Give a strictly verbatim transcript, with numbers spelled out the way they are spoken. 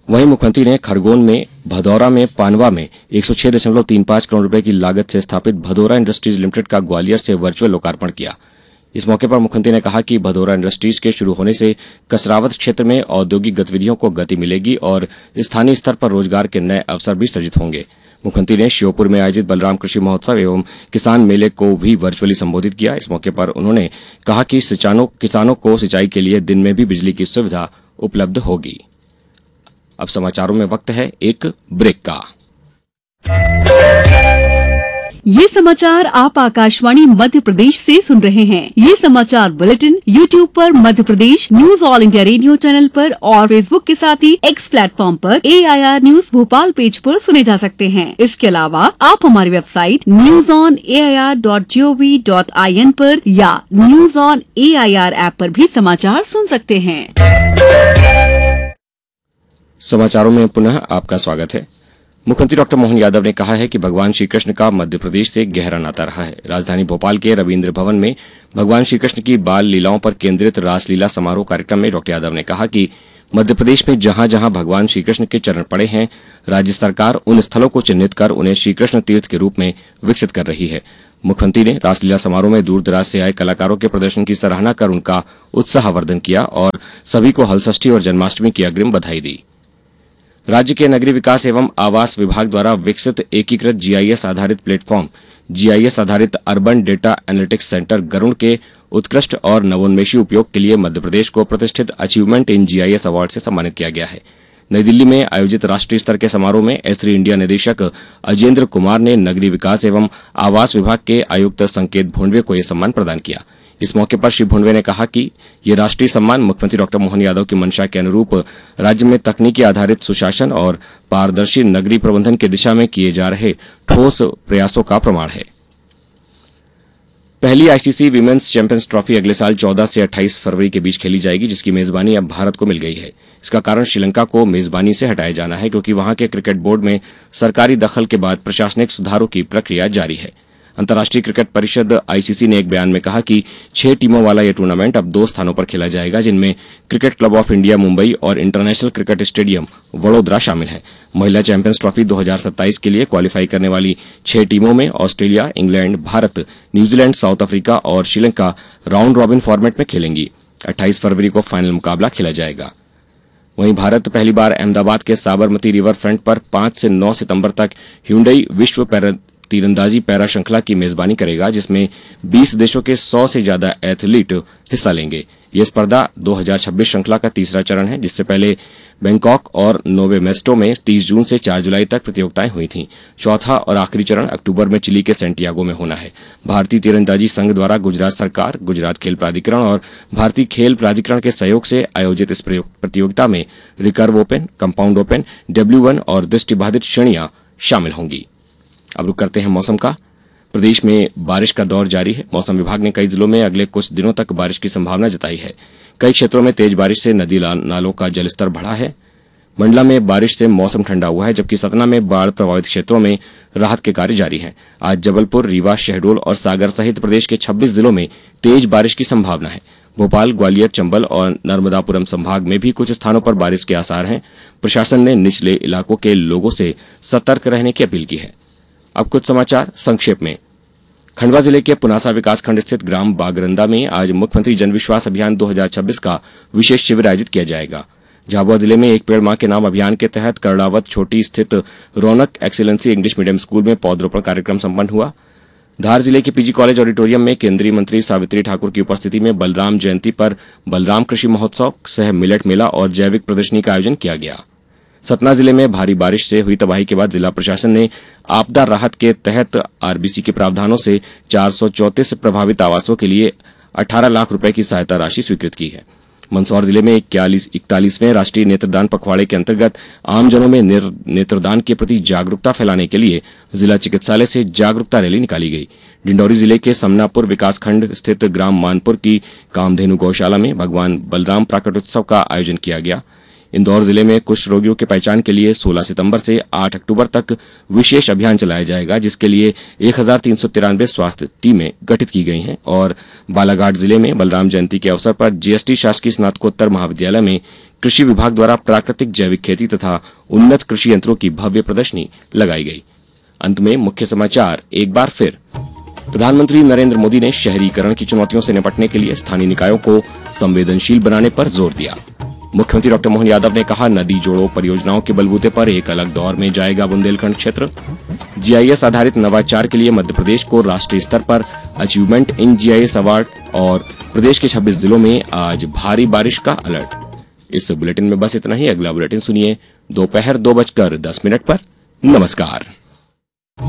वहीं मुख्यमंत्री ने खरगोन में, भदौरा में, पानवा में एक सौ छह दशमलव तीन पांच करोड़ रुपए की लागत से स्थापित भदौरा इंडस्ट्रीज लिमिटेड का ग्वालियर से वर्चुअल लोकार्पण किया। इस मौके पर मुख्यमंत्री ने कहा कि भदौरा इंडस्ट्रीज के शुरू होने से कसरावत क्षेत्र में औद्योगिक गतिविधियों को गति मिलेगी और स्थानीय स्तर पर रोजगार के नए अवसर भी सृजित होंगे। मुख्यमंत्री ने श्योपुर में आयोजित बलराम कृषि महोत्सव एवं किसान मेले को भी वर्चुअली संबोधित किया। इस मौके पर उन्होंने कहा कि किसानों को सिंचाई के लिए दिन में भी बिजली की सुविधा उपलब्ध होगी। अब समाचारों में वक्त है एक ब्रेक का। ये समाचार आप आकाशवाणी मध्य प्रदेश से सुन रहे हैं। ये समाचार बुलेटिन यूट्यूब पर Madhya Pradesh news all India radio channel पर और फेसबुक के साथ ही एक्स प्लेटफॉर्म पर ए I R news Bhopal page पर सुने जा सकते हैं। इसके अलावा आप हमारी website news on A I R dot G O V dot I N पर या news on A I R app पर भी समाचार सुन सकते हैं। समाचारों में पुनः आपका स्वागत है। मुख्यमंत्री डॉक्टर मोहन यादव ने कहा है कि भगवान श्री कृष्ण का मध्य प्रदेश से गहरा नाता रहा है। राजधानी भोपाल के रविन्द्र भवन में भगवान श्री कृष्ण की बाल लीलाओं पर केंद्रित रासलीला समारोह कार्यक्रम में डॉक्टर यादव ने कहा कि मध्य प्रदेश में जहां जहां भगवान श्री कृष्ण के चरण पड़े हैं, राज्य सरकार उन स्थलों को चिन्हित कर उन्हें श्री कृष्ण तीर्थ के रूप में विकसित कर रही है। मुख्यमंत्री ने रासलीला समारोह में दूर दराज से आए कलाकारों के प्रदर्शन की सराहना कर उनका उत्साहवर्धन किया और सभी को हलषष्ठी और जन्माष्टमी की अग्रिम बधाई दी। राज्य के नगरीय विकास एवं आवास विभाग द्वारा विकसित एकीकृत जी आई एस आधारित प्लेटफॉर्म जी आई एस आधारित urban data analytics centre Garuda के उत्कृष्ट और नवोन्मेषी उपयोग के लिए मध्य प्रदेश को प्रतिष्ठित achievement in ji I S award से सम्मानित किया गया है। नई दिल्ली में आयोजित राष्ट्रीय स्तर के समारोह में एसरी इंडिया निदेशक अजेंद्र कुमार ने नगरीय विकास एवं आवास विभाग के आयुक्त संकेत भोंडवे को यह सम्मान प्रदान किया। इस मौके पर श्री भोंडवे ने कहा कि ये राष्ट्रीय सम्मान मुख्यमंत्री डॉक्टर मोहन यादव की मंशा के अनुरूप राज्य में तकनीकी आधारित सुशासन और पारदर्शी नगरीय प्रबंधन की दिशा में किए जा रहे ठोस प्रयासों का प्रमाण है। पहली आईसीसी वीमेंस चैंपियंस ट्रॉफी अगले साल चौदह से अट्ठाईस फरवरी के बीच खेली जाएगी, जिसकी मेजबानी अब भारत को मिल गई है। इसका कारण श्रीलंका को मेजबानी से हटाया जाना है, क्योंकि वहां के क्रिकेट बोर्ड में सरकारी दखल के बाद प्रशासनिक सुधारों की प्रक्रिया जारी है। अंतर्राष्ट्रीय क्रिकेट परिषद आईसीसी ने एक बयान में कहा कि छह टीमों वाला यह टूर्नामेंट अब दो स्थानों पर खेला जाएगा, जिनमें cricket club of India Mumbai और इंटरनेशनल क्रिकेट स्टेडियम वडोदरा शामिल है। महिला चैंपियंस ट्रॉफी दो हज़ार सत्ताईस के लिए क्वालिफाई करने वाली छह टीमों में Australia, England, Bharat, New Zealand, south Africa और श्रीलंका राउंड रॉबिन फॉर्मेट में खेलेंगी। अट्ठाईस फरवरी को फाइनल मुकाबला खेला जाएगा। वहीं भारत पहली बार अहमदाबाद के साबरमती रिवर फ्रंट पर पांच से नौ सितंबर तक ह्यूंडई विश्व पैरा तीरंदाजी पैरा श्रृंखला की मेजबानी करेगा, जिसमें बीस देशों के सौ से ज्यादा एथलीट हिस्सा लेंगे। यह स्पर्धा दो हज़ार छब्बीस श्रृंखला का तीसरा चरण है, जिससे पहले बैंकॉक और नोवे मेस्टो में तीस जून से चार जुलाई तक प्रतियोगिताएं हुई थीं। चौथा और आखिरी चरण अक्टूबर में चिली के सेंटियागो में होना है। भारतीय तीरंदाजी संघ द्वारा गुजरात सरकार, गुजरात खेल प्राधिकरण और भारतीय खेल प्राधिकरण के सहयोग से आयोजित इस प्रतियोगिता में recurve open, compound open, W one और दृष्टिबाधित श्रेणियां शामिल होंगी। अब रुक करते हैं मौसम का। प्रदेश में बारिश का दौर जारी है। मौसम विभाग ने कई जिलों में अगले कुछ दिनों तक बारिश की संभावना जताई है। कई क्षेत्रों में तेज बारिश से नदी नालों का जलस्तर बढ़ा है। मंडला में बारिश से मौसम ठंडा हुआ है, जबकि सतना में बाढ़ प्रभावित क्षेत्रों में राहत के कार्य जारी हैं। आज जबलपुर, रीवा, शहडोल और सागर सहित प्रदेश के छब्बीस जिलों में तेज बारिश की संभावना है। भोपाल, ग्वालियर, चंबल और नर्मदापुरम संभाग में भी कुछ स्थानों पर बारिश के आसार हैं। प्रशासन ने निचले इलाकों के लोगों से सतर्क रहने की अपील की है। अब कुछ समाचार संक्षेप में। खंडवा जिले के पुनासा विकासखंड स्थित ग्राम बागरंदा में आज मुख्यमंत्री जन विश्वास अभियान दो हज़ार छब्बीस का विशेष शिविर आयोजित किया जाएगा। झाबुआ जिले में एक पेड़ मां के नाम अभियान के तहत करड़ावत छोटी स्थित रौनक एक्सीलेंसी इंग्लिश मीडियम स्कूल में पौधरोपण कार्यक्रम संपन्न हुआ। धार जिले के पीजी कॉलेज ऑडिटोरियम में केंद्रीय मंत्री सावित्री ठाकुर की उपस्थिति में बलराम जयंती पर बलराम कृषि महोत्सव सह मिलेट मेला और जैविक प्रदर्शनी का आयोजन किया गया। सतना जिले में भारी बारिश से हुई तबाही के बाद जिला प्रशासन ने आपदा राहत के तहत आरबीसी के प्रावधानों से चार सौ चौंतीस प्रभावित आवासों के लिए अठारह लाख रुपए की सहायता राशि स्वीकृत की है। मंदसौर जिले में इकतालीसवें राष्ट्रीय नेत्रदान पखवाड़े के अंतर्गत आमजनों में नेत्रदान के प्रति जागरूकता फैलाने के लिए जिला चिकित्सालय से जागरूकता रैली निकाली गई। डिंडौरी जिले के समनापुर विकासखंड स्थित ग्राम मानपुर की कामधेनु गौशाला में भगवान बलराम प्राकटोत्सव का आयोजन किया गया। इंदौर जिले में कुष्ठ रोगियों की पहचान के लिए सोलह सितंबर से आठ अक्टूबर तक विशेष अभियान चलाया जाएगा, जिसके लिए एक हजार तीन सौ तिरानवे स्वास्थ्य टीमें गठित की गई हैं। और बालाघाट जिले में बलराम जयंती के अवसर पर जीएसटी शासकीय स्नातकोत्तर महाविद्यालय में कृषि विभाग द्वारा प्राकृतिक जैविक खेती तथा उन्नत कृषि यंत्रों की भव्य प्रदर्शनी लगाई गई। अंत में मुख्य समाचार एक बार फिर। प्रधानमंत्री नरेंद्र मोदी ने शहरीकरण की चुनौतियों से निपटने के लिए स्थानीय निकायों को संवेदनशील बनाने पर जोर दिया। मुख्यमंत्री डॉक्टर मोहन यादव ने कहा, नदी जोड़ो परियोजनाओं के बलबूते पर एक अलग दौर में जाएगा बुंदेलखंड क्षेत्र। जीआईएस आधारित नवाचार के लिए मध्य प्रदेश को राष्ट्रीय स्तर पर अचीवमेंट इन जीआईएस अवार्ड और प्रदेश के छब्बीस जिलों में आज भारी बारिश का अलर्ट। इस बुलेटिन में बस इतना ही। अगला बुलेटिन सुनिए दोपहर दो बजकर दस मिनट पर। नमस्कार।